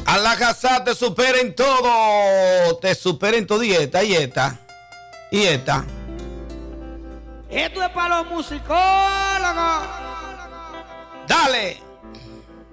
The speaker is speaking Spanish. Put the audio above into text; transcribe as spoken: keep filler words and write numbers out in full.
Alajazá te supera en todo. Te supera en todo. Y esta, y esta. Y esta. Esto es para los musicólogos. Dale.